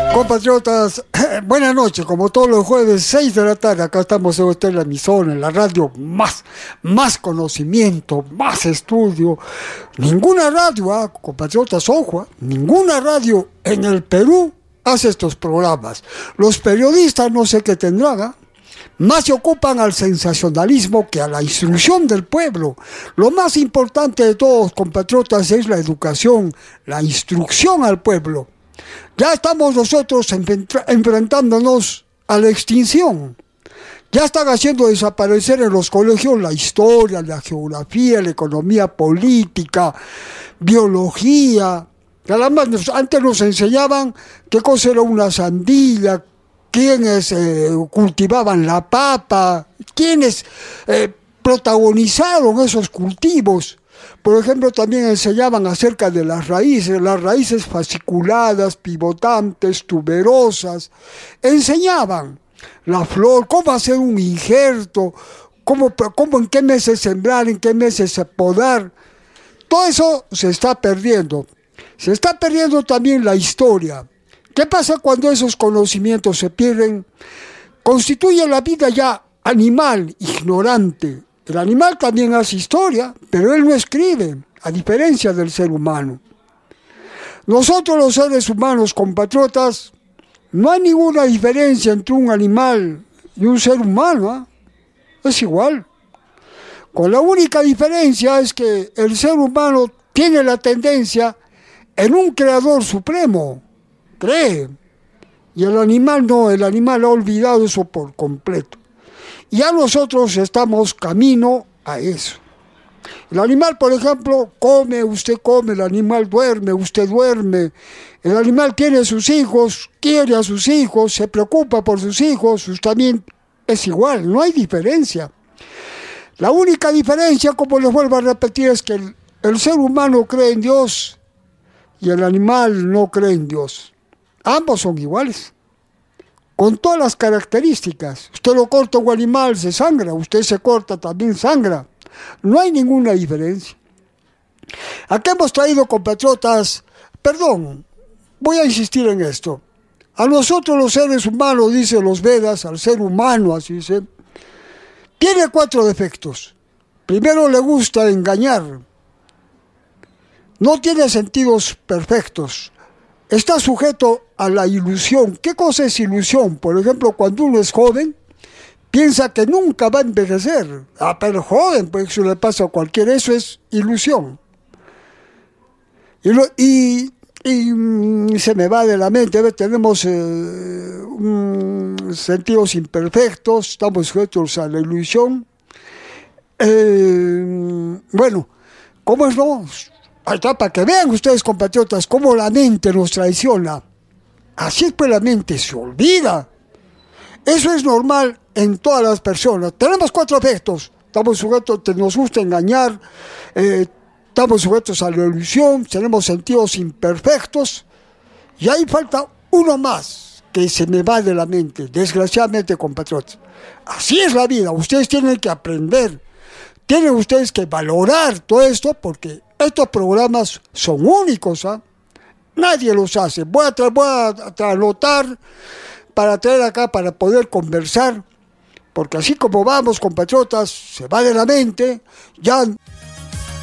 Compatriotas, buenas noches, como todos los jueves, 6 de la tarde, acá estamos en la emisora, en la radio, más conocimiento, más estudio. Ninguna radio, compatriotas, ojo, ninguna radio en el Perú hace estos programas. Los periodistas no sé qué tendrán, más se ocupan al sensacionalismo que a la instrucción del pueblo. Lo más importante de todos, compatriotas, es la educación, la instrucción al pueblo. Ya estamos nosotros enfrentándonos a la extinción. Ya están haciendo desaparecer en los colegios la historia, la geografía, la economía política, biología. Antes nos enseñaban qué cosa era una sandía, quiénes cultivaban la papa, quiénes protagonizaron esos cultivos. Por ejemplo, también enseñaban acerca de las raíces fasciculadas, pivotantes, tuberosas. Enseñaban la flor, cómo hacer un injerto, cómo en qué meses sembrar, en qué meses podar. Todo eso se está perdiendo. Se está perdiendo también la historia. ¿Qué pasa cuando esos conocimientos se pierden? Constituye la vida ya animal, ignorante. El animal también hace historia, pero él no escribe, a diferencia del ser humano. Nosotros los seres humanos, compatriotas, no hay ninguna diferencia entre un animal y un ser humano, es igual. Con la única diferencia es que el ser humano tiene la tendencia en un creador supremo, cree, y el animal no, el animal ha olvidado eso por completo. Ya nosotros estamos camino a eso. El animal, por ejemplo, come, usted come, el animal duerme, usted duerme. El animal tiene sus hijos, quiere a sus hijos, se preocupa por sus hijos, usted también es igual, no hay diferencia. La única diferencia, como les vuelvo a repetir, es que el ser humano cree en Dios y el animal no cree en Dios. Ambos son iguales, con todas las características. Usted lo corta a un animal, se sangra. Usted se corta, también sangra. No hay ninguna diferencia. Aquí hemos traído, compatriotas, voy a insistir en esto. A nosotros los seres humanos, dicen los Vedas, al ser humano, así dice, tiene 4 defectos. Primero, le gusta engañar. No tiene sentidos perfectos. Está sujeto a la ilusión. ¿Qué cosa es ilusión? Por ejemplo, cuando uno es joven, piensa que nunca va a envejecer. Pero joven, pues eso le pasa a cualquiera, eso es ilusión. Y se me va de la mente, tenemos sentidos imperfectos, estamos sujetos a la ilusión. Bueno, ¿cómo es no? Ahí está, para que vean ustedes, compatriotas, cómo la mente nos traiciona. Así que la mente se olvida. Eso es normal en todas las personas. Tenemos 4 defectos. Estamos sujetos, nos gusta engañar, estamos sujetos a la ilusión, tenemos sentidos imperfectos. Y ahí falta uno más que se me va de la mente, desgraciadamente, compatriotas. Así es la vida. Ustedes tienen que aprender. Tienen ustedes que valorar todo esto porque estos programas son únicos, nadie los hace. Voy a anotar para traer acá para poder conversar, porque así como vamos, compatriotas, se va de la mente, ya